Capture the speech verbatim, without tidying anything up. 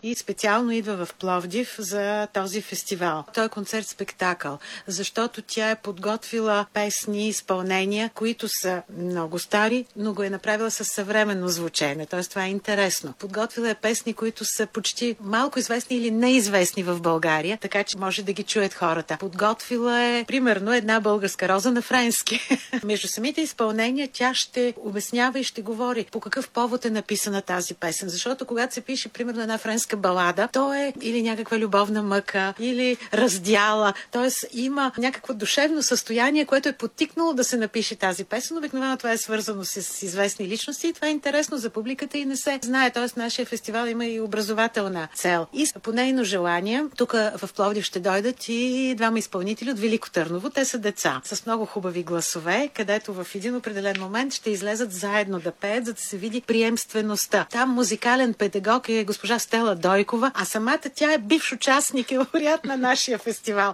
и специално идва в Пловдив за този фестивал. Той е концерт-спектакъл, защото тя е подготвила песни, изпълнения, които са много стари, но го е направила със съвременно звучене. Т.е. това е интересно. Подготвила е песни, които са почти малко известни или неизвестни в България, така че може да ги чуят хората. Подготвила е, примерно, една българска роза на френски. Между самите изпълнения тя ще обяснява и ще говори по какъв повод е написана тази песен. Защото когато се пише, примерно, една френска балада, то е или някаква любовна мъка, или раздяла. Тоест има някакво душевно състояние, което е подтикнало да се напише тази песен. Обикновено това е свързано с известни личности и това е интересно за публиката и не се знае. Тоест нашия фестивал има и образователна цел. И по нейно желание, тук в Пловдив ще дойдат и двама изпълнители от Велико Търново. Те са деца с много хубави гласове, където в един определен момент ще излезат заедно да пеят, за да се види приемствеността. Там музикален педагог е госпожа Стела Дойкова, а самата тя е бивш участник и лауреат на нашия фестивал.